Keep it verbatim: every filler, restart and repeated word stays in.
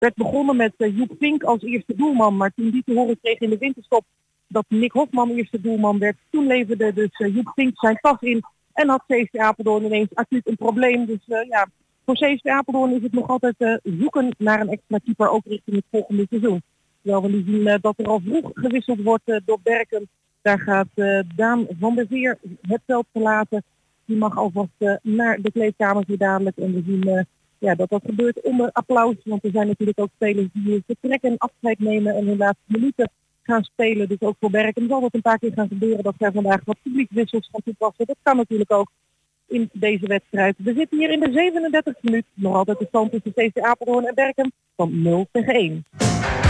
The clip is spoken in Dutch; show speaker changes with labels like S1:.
S1: werd begonnen met uh, Joep Vink als eerste doelman. Maar toen die te horen kreeg in de winterstop dat Nick Hofman eerste doelman werd, toen leverde dus uh, Joep Vink zijn tas in en had C S V Apeldoorn ineens acuut een probleem. Dus uh, ja, voor C S V Apeldoorn is het nog altijd uh, zoeken naar een extra keeper, ook richting het volgende seizoen. Terwijl we nu zien uh, dat er al vroeg gewisseld wordt uh, door Berken. Daar gaat uh, Daan van der Veer het veld verlaten. Die mag alvast uh, naar de kleedkamer weer dadelijk. En we zien uh, ja, dat dat gebeurt onder applaus. Want er zijn natuurlijk ook spelers die vertrekken, afscheid nemen en hun laatste minuten gaan spelen. Dus ook voor Berken zal het een paar keer gaan gebeuren dat zij vandaag wat publiekswissels gaan toepassen. Dat kan natuurlijk ook in deze wedstrijd. We zitten hier in de zevenendertigste minuut. Nog altijd de stand tussen C S V Apeldoorn en Berken van nul tegen één.